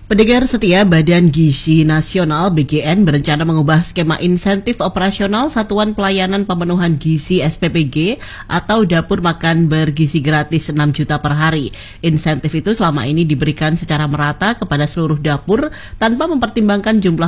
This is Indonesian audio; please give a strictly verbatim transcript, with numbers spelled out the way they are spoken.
Pendengar setia, Badan Gizi Nasional B G N berencana mengubah skema insentif operasional Satuan Pelayanan Pemenuhan Gizi S P P G atau dapur makan bergizi gratis enam juta per hari. Insentif itu selama ini diberikan secara merata kepada seluruh dapur tanpa mempertimbangkan jumlah